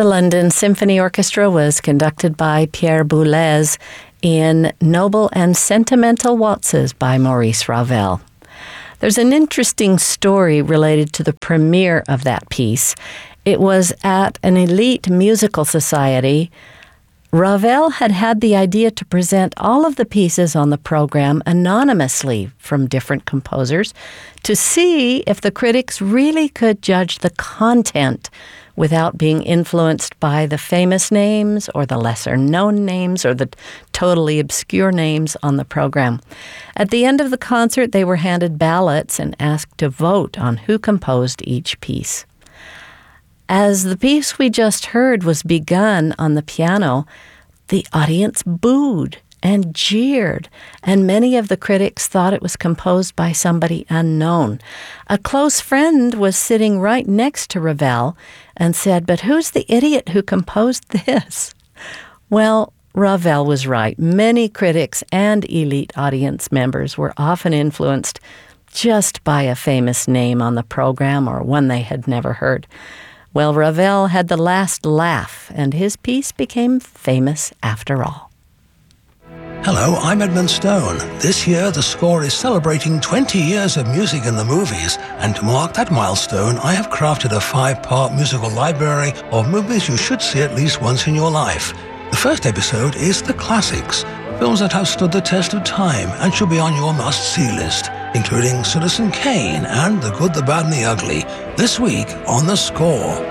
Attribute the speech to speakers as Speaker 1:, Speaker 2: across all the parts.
Speaker 1: The London Symphony Orchestra was conducted by Pierre Boulez in Noble and Sentimental Waltzes by Maurice Ravel. There's an interesting story related to the premiere of that piece. It was at an elite musical society. Ravel had the idea to present all of the pieces on the program anonymously from different composers to see if the critics really could judge the content without being influenced by the famous names or the lesser-known names or the totally obscure names on the program. At the end of the concert, they were handed ballots and asked to vote on who composed each piece. As the piece we just heard was begun on the piano, the audience booed and jeered, and many of the critics thought it was composed by somebody unknown. A close friend was sitting right next to Ravel and said, "But who's the idiot who composed this?" Well, Ravel was right. Many critics and elite audience members were often influenced just by a famous name on the program or one they had never heard. Well, Ravel had the last laugh, and his piece became famous after all.
Speaker 2: Hello, I'm Edmund Stone. This year, the score is celebrating 20 years of music in the movies, and to mark that milestone, I have crafted a 5-part musical library of movies you should see at least once in your life. The first episode is The Classics, films that have stood the test of time and should be on your must-see list, including Citizen Kane and The Good, the Bad and the Ugly, this week on The Score.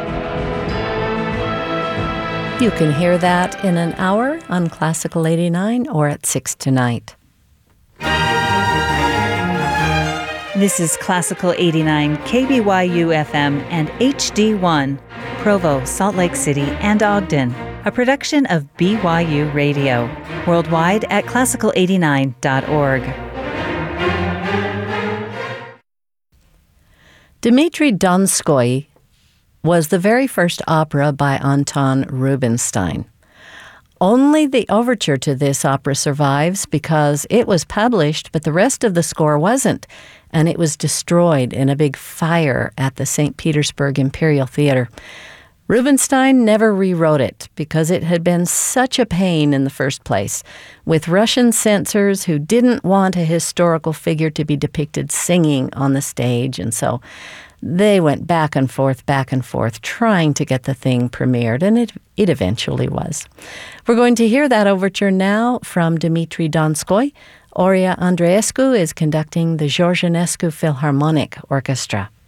Speaker 1: You can hear that in an hour on Classical 89 or at 6 tonight.
Speaker 3: This is Classical 89, KBYU FM and HD1, Provo, Salt Lake City, and Ogden, a production of BYU Radio, worldwide at classical89.org.
Speaker 1: Dmitri Donskoy was the very first opera by Anton Rubinstein. Only the overture to this opera survives because it was published, but the rest of the score wasn't, and it was destroyed in a big fire at the St. Petersburg Imperial Theater. Rubinstein never rewrote it because it had been such a pain in the first place, with Russian censors who didn't want a historical figure to be depicted singing on the stage, and so they went back and forth, trying to get the thing premiered, and it eventually was. We're going to hear that overture now from Dmitri Donskoy. Oria Andreescu is conducting the Georgianescu Philharmonic Orchestra.